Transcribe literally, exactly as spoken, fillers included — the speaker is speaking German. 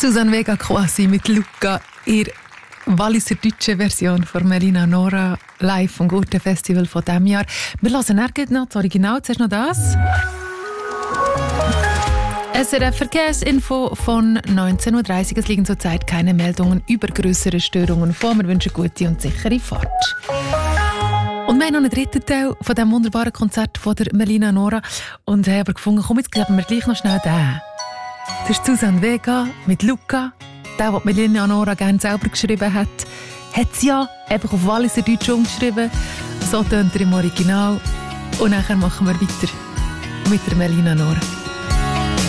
Susanne Vega quasi mit Luca, ihr Walliser deutsche Version von Melina Nora live vom Gurten Festival von diesem Jahr. Wir hören nachher noch das Original, zuerst noch das. S R F Verkehrsinfo von neunzehn Uhr dreißig. Es liegen zurzeit keine Meldungen über grössere Störungen vor. Wir wünschen gute und sichere Fahrt. Und wir haben noch einen dritten Teil von diesem wunderbaren Konzert von der Melina Nora. Und ich habe gefunden, komm, jetzt geben wir gleich noch schnell den. Das ist Susanne Vega mit Luca. Der, den Melina Nora gerne selber geschrieben hat, hat sie ja einfach auf Walliser Deutsch umgeschrieben. So tönt er im Original. Und nachher machen wir weiter mit der Melina Nora.